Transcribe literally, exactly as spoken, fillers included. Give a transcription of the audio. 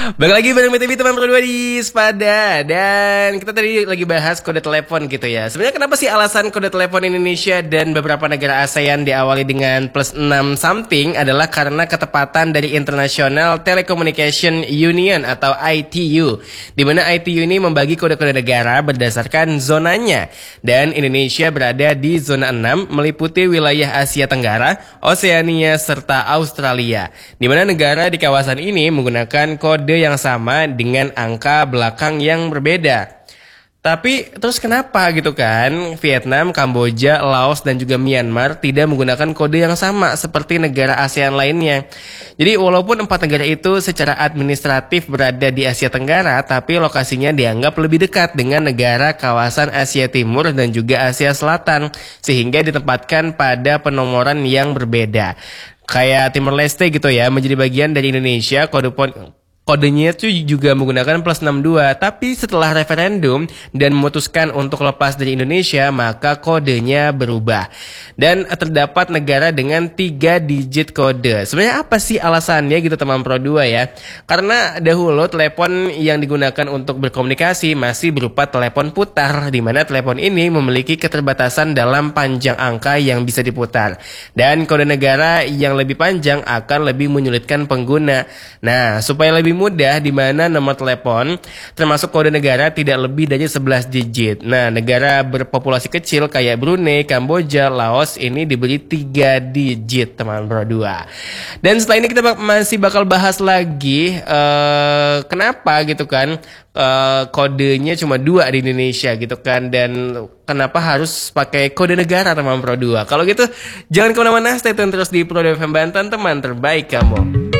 Balik lagi bareng B T V teman berdua di Spada. Dan kita tadi lagi bahas kode telepon gitu ya. Sebenarnya kenapa sih alasan kode telepon Indonesia dan beberapa negara ASEAN diawali dengan plus enam something adalah karena ketepatan dari International Telecommunication Union atau I T U, di mana I T U ini membagi kode-kode negara berdasarkan zonanya. Dan Indonesia berada di zona enam, meliputi wilayah Asia Tenggara, Oseania, serta Australia, di mana negara di kawasan ini menggunakan kode yang sama dengan angka belakang yang berbeda. Tapi terus kenapa gitu kan Vietnam, Kamboja, Laos, dan juga Myanmar tidak menggunakan kode yang sama seperti negara ASEAN lainnya? Jadi walaupun empat negara itu secara administratif berada di Asia Tenggara, tapi lokasinya dianggap lebih dekat dengan negara kawasan Asia Timur dan juga Asia Selatan, sehingga ditempatkan pada penomoran yang berbeda. Kayak Timor Leste gitu ya, menjadi bagian dari Indonesia, kode pon kodenya itu juga menggunakan plus enam dua, tapi setelah referendum dan memutuskan untuk lepas dari Indonesia, maka kodenya berubah. Dan terdapat negara dengan tiga digit kode. Sebenarnya apa sih alasannya gitu teman Pro dua ya? Karena dahulu telepon yang digunakan untuk berkomunikasi masih berupa telepon putar, di mana telepon ini memiliki keterbatasan dalam panjang angka yang bisa diputar. Dan kode negara yang lebih panjang akan lebih menyulitkan pengguna. Nah, supaya lebih mudah, di mana nomor telepon termasuk kode negara tidak lebih dari sebelas digit. Nah, negara berpopulasi kecil kayak Brunei, Kamboja, Laos ini diberi tiga digit teman Pro dua. Dan setelah ini kita bak masih bakal bahas lagi uh, kenapa gitu kan uh, kodenya cuma dua di Indonesia gitu kan, dan kenapa harus pakai kode negara teman Pro dua. Kalau gitu jangan kemana-mana, stay tune terus di Pro dua F M Banten, teman terbaik kamu.